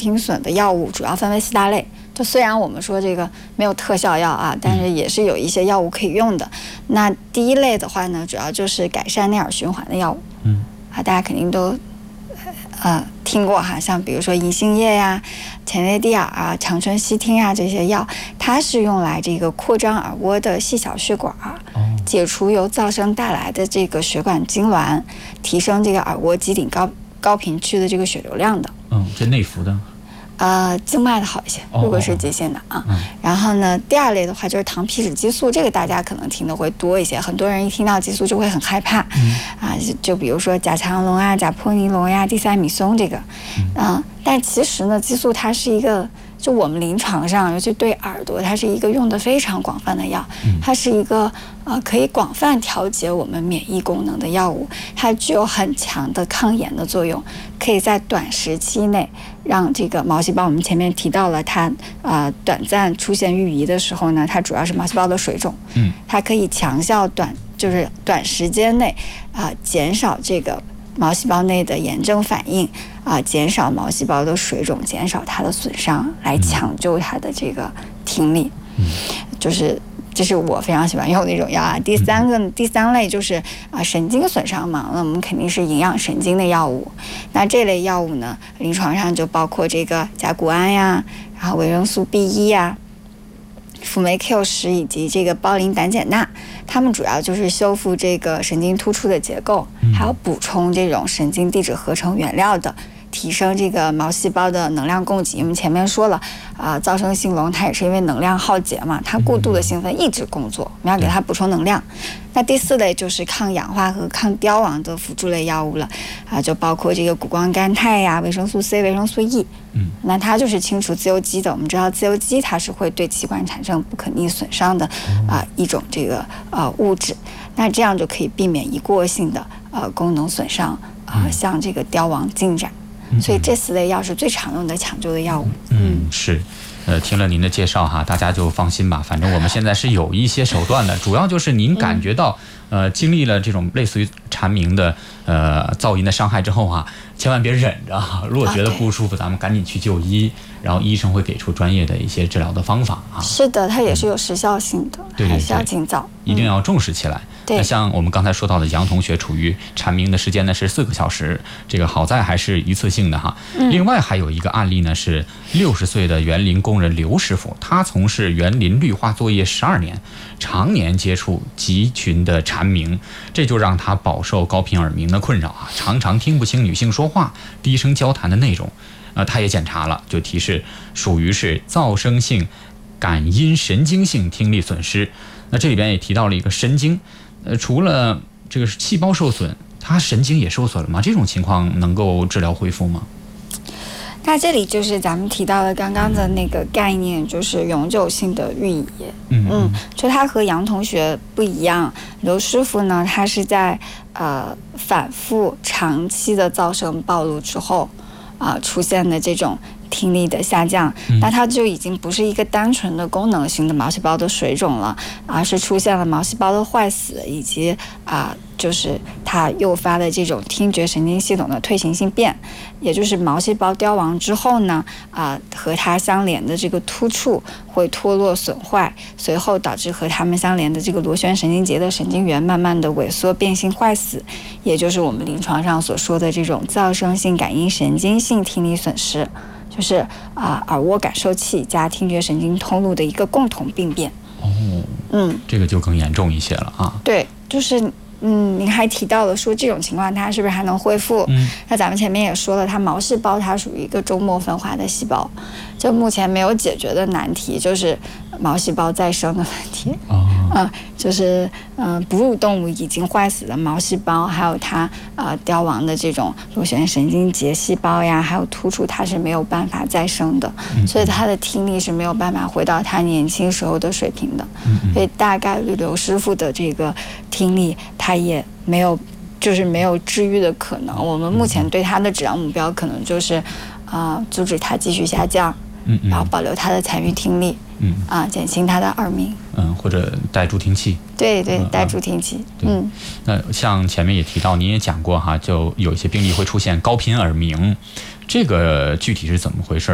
听损的药物主要分为4大类。就虽然我们说这个没有特效药啊，但是也是有一些药物可以用的。那第一类的话呢，主要就是改善内耳循环的药物。大家肯定都听过哈，像比如说银杏叶呀、前列地尔啊、长春烯汀啊这些药，它是用来这个扩张耳蜗的细小血管，解除由噪声带来的这个血管痉挛，提升这个耳蜗基顶高频区的这个血流量的。 这内服的。 静脉的好一些，如果是急性的啊。然后呢，第二类的话就是糖皮质激素，这个大家可能听的会多一些，很多人一听到激素就会很害怕。就比如说甲强龙啊、甲泼尼龙呀、地塞米松这个。但其实呢，激素它是一个，就我们临床上，尤其对耳朵，它是一个用的非常广泛的药。它是一个可以广泛调节我们免疫功能的药物，它具有很强的抗炎的作用，可以在短时期内让这个毛细胞，我们前面提到了它短暂出现预移的时候呢，它主要是毛细胞的水肿。它可以强效短时间内减少这个毛细胞内的炎症反应减少毛细胞的水肿，减少它的损伤，来抢救它的这个听力。这是我非常喜欢用的一种药啊。第三类就是神经损伤嘛，那我们肯定是营养神经的药物。那这类药物呢，临床上就包括这个甲钴胺呀，然后维生素 B1 呀、辅酶 Q10以及这个胞磷胆碱钠，它们主要就是修复这个神经突触的结构，还有补充这种神经递质合成原料的，提升这个毛细胞的能量供给。我们前面说了噪声性聋它也是因为能量耗竭嘛，它过度的兴奋抑制工作，我们要给它补充能量。那第4类就是抗氧化和抗凋亡的辅助类药物了就包括这个谷胱甘肽呀、维生素 C、维生素 E。那它就是清除自由基的。我们知道自由基它是会对器官产生不可逆损伤的一种这个物质，那这样就可以避免一过性的功能损伤像这个凋亡进展。所以这4类药是最常用的抢救的药物。 是。听了您的介绍哈，大家就放心吧。反正我们现在是有一些手段的，主要就是您感觉到经历了这种类似于蝉鸣的噪音的伤害之后千万别忍着如果觉得不舒服，咱们赶紧去就医，然后医生会给出专业的一些治疗的方法是的，它也是有时效性的，还是要尽早， 一定要重视起来。那像我们刚才说到的杨同学处于蝉鸣的时间呢是4个小时，这个好在还是一次性的另外还有一个案例呢是60岁的园林工人刘师傅，他从事园林绿化作业12年，常年接触集群的蝉鸣，这就让他饱受高频耳鸣的困扰常常听不清女性说话、低声交谈的内容。他也检查了，就提示属于是噪声性感音神经性听力损失。那这里边也提到了一个神经，除了这个细胞受损，它神经也受损了吗？这种情况能够治疗恢复吗？ 那这里就是咱们提到的刚刚的那个概念，就是永久性的预移。就他和杨同学不一样，刘师傅呢，他是在反复长期的噪声暴露之后出现的这种听力的下降，那它就已经不是一个单纯的功能性的毛细胞的水肿了，而是出现了毛细胞的坏死，以及就是它诱发的这种听觉神经系统的退行性变，也就是毛细胞凋亡之后呢和它相连的这个突触会脱落损坏，随后导致和它们相连的这个螺旋神经节的神经元慢慢的萎缩变性坏死，也就是我们临床上所说的这种噪声性感音神经性听力损失，就是耳蜗感受器加听觉神经通路的一个共同病变。 这个就更严重一些了对，就是您还提到了说这种情况它是不是还能恢复？那咱们前面也说了，它毛细胞它属于一个周末分化的细胞，就目前没有解决的难题就是毛细胞再生的问题。就是哺乳动物已经坏死的毛细胞，还有它凋亡的这种螺旋神经节细胞呀，还有突触，它是没有办法再生的，所以它的听力是没有办法回到它年轻时候的水平的。所以大概率刘师傅的这个听力，他也没有治愈的可能。我们目前对他的治疗目标可能就是阻止他继续下降，然后保留他的残余听力，减轻他的耳鸣， 或者戴助听器。 对，戴助听器。 那像前面也提到，您也讲过就有一些病例会出现高频耳鸣，这个具体是怎么回事